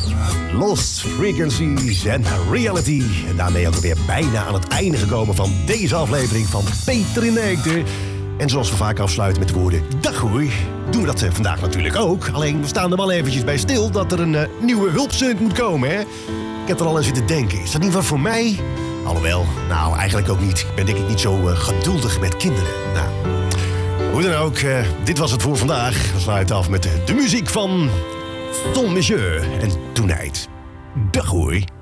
Lost Frequencies en Reality. En daarmee ook weer bijna aan het einde gekomen van deze aflevering van Peter in de Eekte. En zoals we vaak afsluiten met de woorden dag hoei, doen we dat vandaag natuurlijk ook. Alleen we staan er wel eventjes bij stil dat er een nieuwe hulpstunt moet komen, hè? Ik heb er al aan zitten denken. Is dat niet wat voor mij? Alhoewel, nou eigenlijk ook niet. Ik ben denk ik niet zo geduldig met kinderen. Nou, hoe dan ook, dit was het voor vandaag. We sluiten af met de muziek van Tom Monsieur en Tonight. Dag hoor.